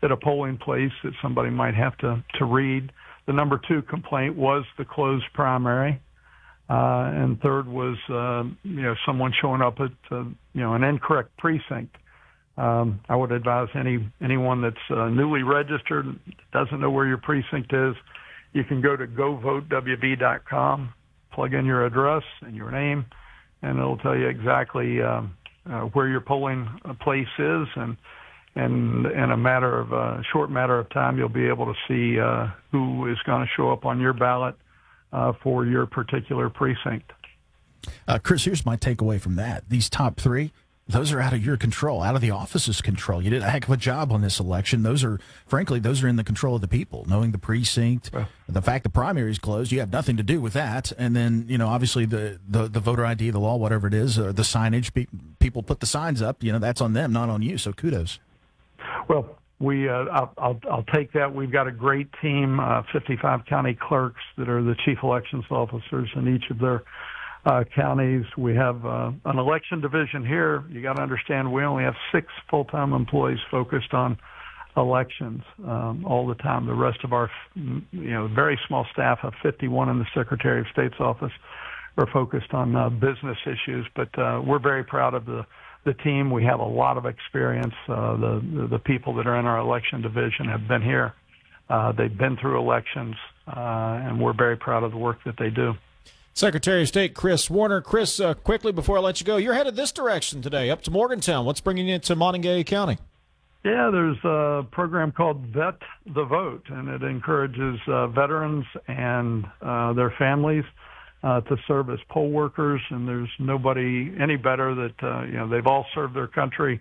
at a polling place that somebody might have to read. The number 2 complaint was the closed primary. And third was, someone showing up at, an incorrect precinct. I would advise anyone that's newly registered, doesn't know where your precinct is, you can go to govotewb.com, plug in your address and your name, and it'll tell you exactly where your polling place is. And in a short matter of time, you'll be able to see who is going to show up on your ballot for your particular precinct. Chris, here's my takeaway from that. These top 3, those are out of your control, out of the office's control. You did a heck of a job on this election. Those are in the control of the people, knowing the precinct, the fact the primary is closed. You have nothing to do with that. And then, obviously the voter ID, the law, whatever it is, the signage, people put the signs up, that's on them, not on you. So kudos. Well, I'll take that. We've got a great team, 55 county clerks that are the chief elections officers in each of their counties. We have an election division here. You got to understand, we only have 6 full-time employees focused on elections all the time. The rest of our, very small staff of 51 in the Secretary of State's office are focused on business issues. But we're very proud of the team. We have a lot of experience. The people that are in our election division have been here. They've been through elections, and we're very proud of the work that they do. Secretary of State Chris Warner. Chris, quickly before I let you go, you're headed this direction today, up to Morgantown. What's bringing you to Montague County? Yeah, there's a program called Vet the Vote, and it encourages veterans and their families to serve as poll workers, and there's nobody any better that, they've all served their country,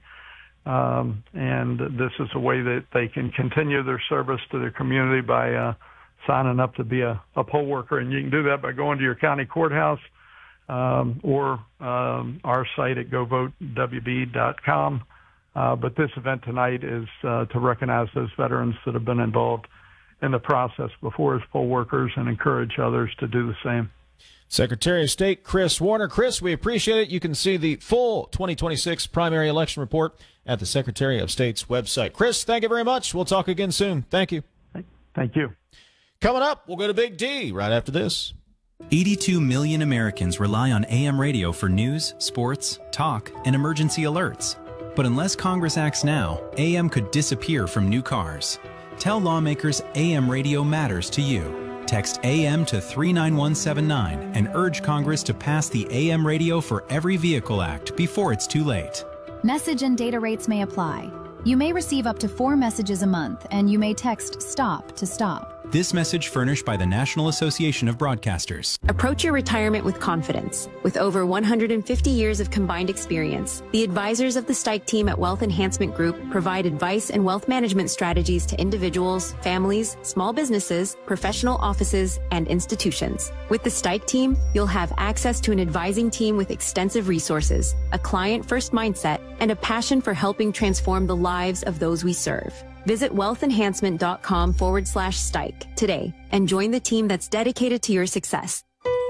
and this is a way that they can continue their service to their community by signing up to be a poll worker. And you can do that by going to your county courthouse or our site at govotewb.com. But this event tonight is to recognize those veterans that have been involved in the process before as poll workers and encourage others to do the same. Secretary of State Chris Warner. Chris, we appreciate it. You can see the full 2026 primary election report at the Secretary of State's website. Chris, thank you very much. We'll talk again soon. Thank you. Thank you. Coming up, we'll go to Big D right after this. 82 million Americans rely on AM radio for news, sports, talk, and emergency alerts. But unless Congress acts now, AM could disappear from new cars. Tell lawmakers AM radio matters to you. Text AM to 39179 and urge Congress to pass the AM Radio for Every Vehicle Act before it's too late. Message and data rates may apply. You may receive up to 4 messages a month, and you may text STOP to stop. This message furnished by the National Association of Broadcasters. Approach your retirement with confidence. With over 150 years of combined experience, the advisors of the Stike team at Wealth Enhancement Group provide advice and wealth management strategies to individuals, families, small businesses, professional offices, and institutions. With the Stike team, you'll have access to an advising team with extensive resources, a client-first mindset, and a passion for helping transform the lives of those we serve. Visit wealthenhancement.com/Stike today and join the team that's dedicated to your success.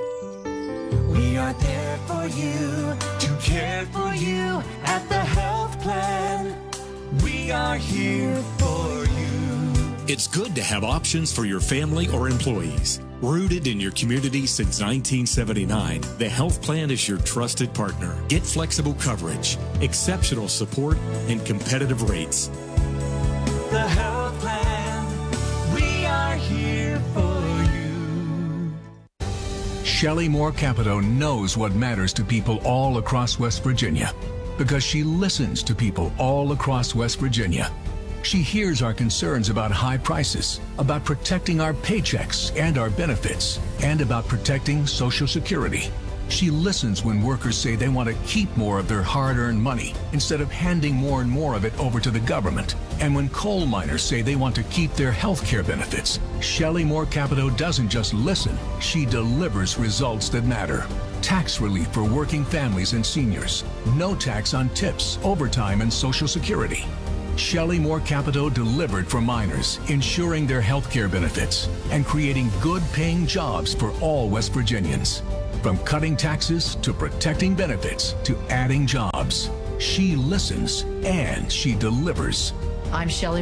We are there for you, to care for you at the health plan. We are here for you. It's good to have options for your family or employees. Rooted in your community since 1979, the health plan is your trusted partner. Get flexible coverage, exceptional support, and competitive rates. The health plan, we are here for you. Shelley Moore Capito knows what matters to people all across West Virginia because she listens to people all across West Virginia. She hears our concerns about high prices, about protecting our paychecks and our benefits, and about protecting Social Security. She listens when workers say they want to keep more of their hard-earned money instead of handing more and more of it over to the government. And when coal miners say they want to keep their health care benefits, Shelley Moore Capito doesn't just listen, she delivers results that matter. Tax relief for working families and seniors. No tax on tips, overtime, and Social Security. Shelley Moore Capito delivered for miners, ensuring their health care benefits and creating good-paying jobs for all West Virginians. From cutting taxes to protecting benefits to adding jobs, she listens and she delivers. I'm Shelley Moore Capito.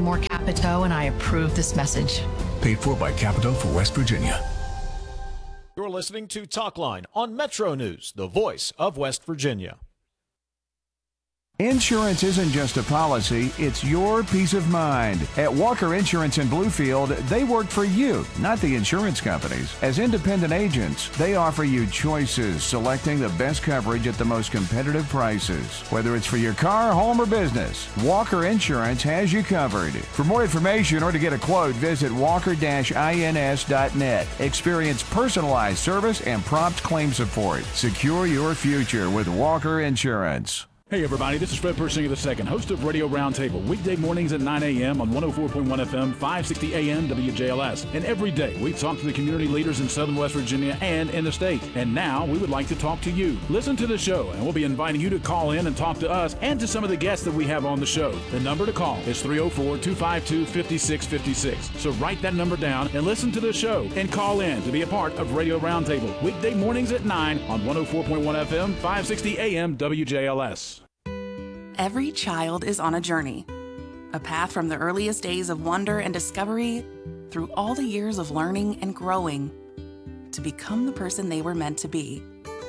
Capito, and I approve this message. Paid for by Capito for West Virginia. You're listening to Talkline on Metro News, the voice of West Virginia. Insurance isn't just a policy, it's your peace of mind. At Walker Insurance in Bluefield, they work for you, not the insurance companies. As independent agents, they offer you choices, selecting the best coverage at the most competitive prices. Whether it's for your car, home, or business, Walker Insurance has you covered. For more information or to get a quote, visit walker-ins.net. Experience personalized service and prompt claim support. Secure your future with Walker Insurance. Hey everybody, this is Fred Persinger II, host of Radio Roundtable, weekday mornings at 9 a.m. on 104.1 FM, 560 AM WJLS. And every day we talk to the community leaders in Southern West Virginia and in the state. And now we would like to talk to you. Listen to the show, and we'll be inviting you to call in and talk to us and to some of the guests that we have on the show. The number to call is 304-252-5656. So write that number down and listen to the show and call in to be a part of Radio Roundtable, weekday mornings at 9 on 104.1 FM, 560 AM WJLS. Every child is on a journey, a path from the earliest days of wonder and discovery through all the years of learning and growing to become the person they were meant to be.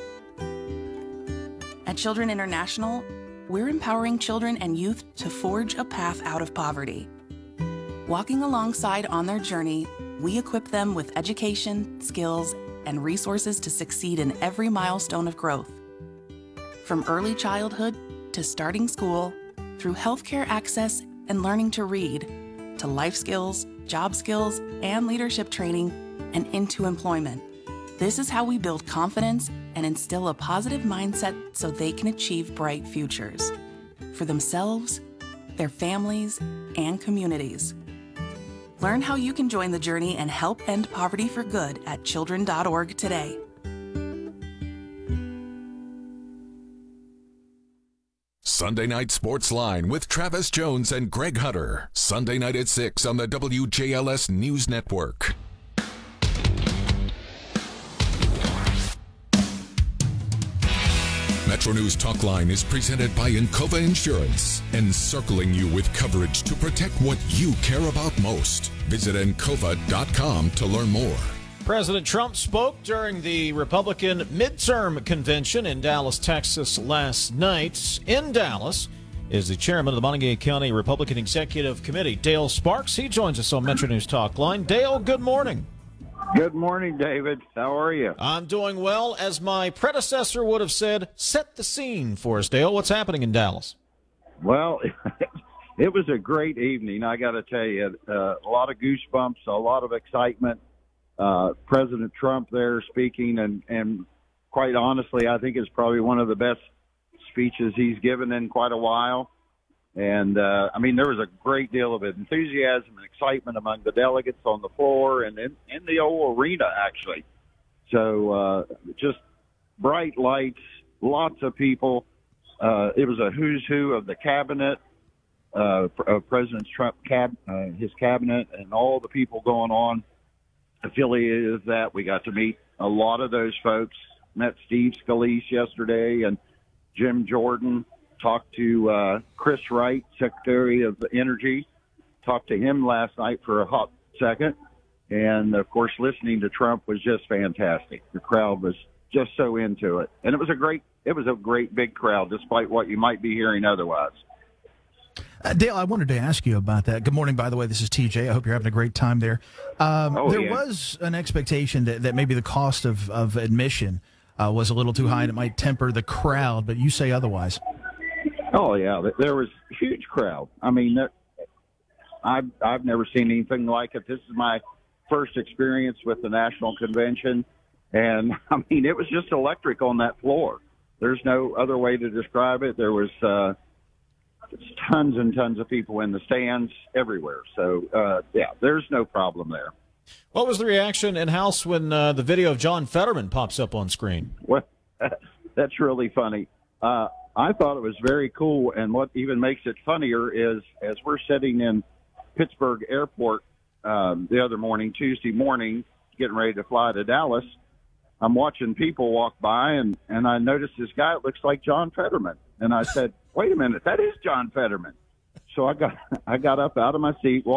At Children International, we're empowering children and youth to forge a path out of poverty. Walking alongside on their journey, we equip them with education, skills, and resources to succeed in every milestone of growth. From early childhood to starting school, through healthcare access and learning to read, to life skills, job skills, and leadership training, and into employment. This is how we build confidence and instill a positive mindset so they can achieve bright futures for themselves, their families, and communities. Learn how you can join the journey and help end poverty for good at children.org today. Sunday Night Sports Line with Travis Jones and Greg Hutter. Sunday night at 6 on the WJLS News Network. Metro News Talkline is presented by Encova Insurance, encircling you with coverage to protect what you care about most. Visit Encova.com to learn more. President Trump spoke during the Republican midterm convention in Dallas, Texas last night. In Dallas is the chairman of the Montague County Republican Executive Committee, Dale Sparks. He joins us on Metro News Talkline. Dale, good morning. Good morning, David. How are you? I'm doing well. As my predecessor would have said, set the scene for us, Dale. What's happening in Dallas? Well, it was a great evening, I got to tell you. A lot of goosebumps, a lot of excitement. President Trump there speaking, and quite honestly, I think it's probably one of the best speeches he's given in quite a while. And, there was a great deal of enthusiasm and excitement among the delegates on the floor and in the old arena, actually. So just bright lights, lots of people. It was a who's who of the cabinet, of President Trump, his cabinet, and all the people going on. Affiliated with that. We got to meet a lot of those folks. Met Steve Scalise yesterday and Jim Jordan. Talked to Chris Wright, Secretary of Energy. Talked to him last night for a hot second. And, of course, listening to Trump was just fantastic. The crowd was just so into it. And it was a great big crowd, despite what you might be hearing otherwise. Dale, I wanted to ask you about that. Good morning, by the way. This is TJ. I hope you're having a great time there. There was an expectation that maybe the cost of admission was a little too high and it might temper the crowd, but you say otherwise. Oh, yeah. There was a huge crowd. I mean, I've never seen anything like it. This is my first experience with the National Convention, and, it was just electric on that floor. There's no other way to describe it. There was tons and tons of people in the stands everywhere. So, there's no problem there. What was the reaction in House when the video of John Fetterman pops up on screen? Well, that's really funny. I thought it was very cool, and what even makes it funnier is as we're sitting in Pittsburgh Airport the other morning, Tuesday morning, getting ready to fly to Dallas, I'm watching people walk by, and I noticed this guy that looks like John Fetterman. And I said, wait a minute, that is John Fetterman. So I got up out of my seat, walked